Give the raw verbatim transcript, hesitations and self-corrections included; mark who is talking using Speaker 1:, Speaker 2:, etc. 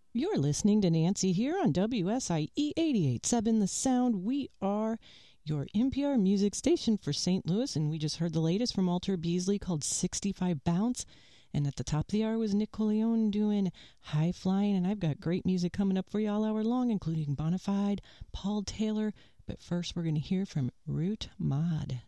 Speaker 1: You're listening to Nancy here on W S I E eighty-eight point seven The Sound. We are your N P R music station for Saint Louis, and we just heard the latest from Alter Beasley called sixty-five Bounce. And at the top of the hour was Nick Coleone doing High Flying, and I've got great music coming up for you all hour long, including Bonafide, Paul Taylor. But first, we're going to hear from Root Mod.